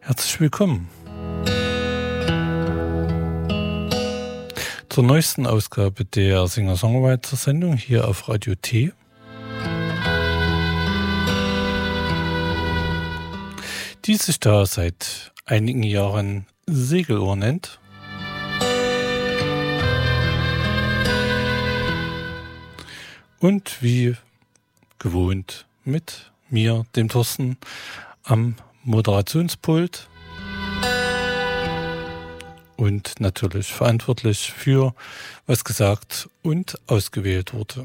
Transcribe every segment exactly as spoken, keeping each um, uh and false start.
Herzlich willkommen zur neuesten Ausgabe der Singer-Songwriter-Sendung hier auf Radio T. Die sich da seit einigen Jahren Segelohr nennt. Und wie gewohnt mit mir, dem Thorsten, am Moderationspult und natürlich verantwortlich für, was gesagt und ausgewählt wurde.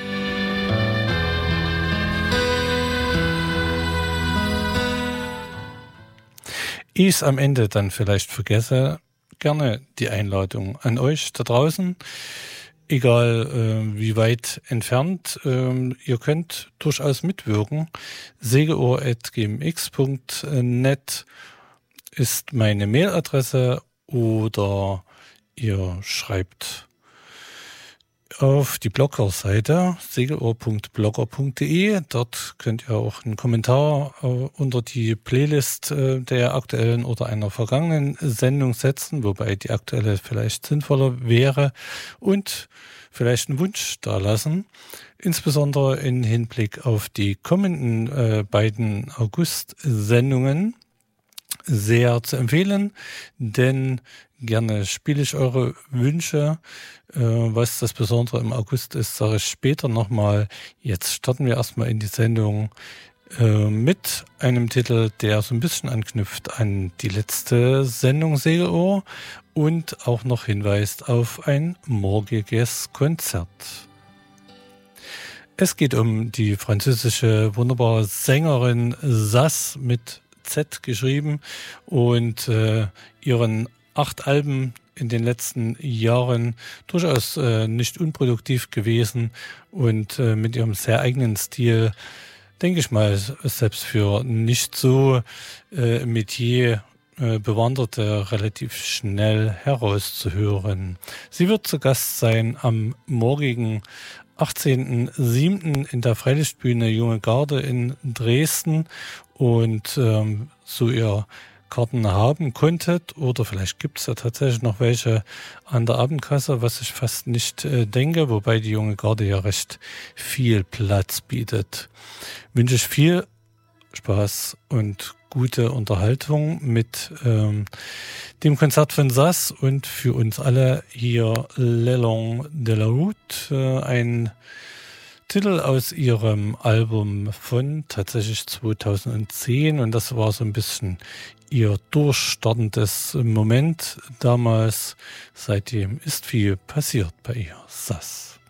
Ich es am Ende dann vielleicht vergesse, gerne die Einladung an euch da draußen. Egal äh, wie weit entfernt, äh, ihr könnt durchaus mitwirken. segelohr at g m x punkt net ist meine Mailadresse oder ihr schreibt auf die Blogger-Seite segelohr punkt blogger punkt de. Dort könnt ihr auch einen Kommentar äh, unter die Playlist äh, der aktuellen oder einer vergangenen Sendung setzen, wobei die aktuelle vielleicht sinnvoller wäre, und vielleicht einen Wunsch dalassen, insbesondere in Hinblick auf die kommenden äh, beiden August-Sendungen. Sehr zu empfehlen, denn gerne spiele ich eure Wünsche. Äh, was das Besondere im August ist, sage ich später nochmal. Jetzt starten wir erstmal in die Sendung äh, mit einem Titel, der so ein bisschen anknüpft an die letzte Sendung Segelohr und auch noch hinweist auf ein morgiges Konzert. Es geht um die französische wunderbare Sängerin Sass mit Z geschrieben und äh, ihren acht Alben in den letzten Jahren durchaus äh, nicht unproduktiv gewesen und äh, mit ihrem sehr eigenen Stil, denke ich mal, selbst für nicht so äh, Metier äh, Bewanderte relativ schnell herauszuhören. Sie wird zu Gast sein am morgigen achtzehnten siebten in der Freilichtbühne Junge Garde in Dresden. Und ähm, so ihr Karten haben konntet, oder vielleicht gibt es ja tatsächlich noch welche an der Abendkasse, was ich fast nicht äh, denke, wobei die Junge Garde ja recht viel Platz bietet. Wünsche ich viel Spaß und gute Unterhaltung mit ähm, dem Konzert von Sass und für uns alle hier Le Long de la Route, äh, ein Titel aus ihrem Album von tatsächlich zweitausendzehn, und das war so ein bisschen ihr durchstartendes Moment damals. Seitdem ist viel passiert bei ihr. Sass.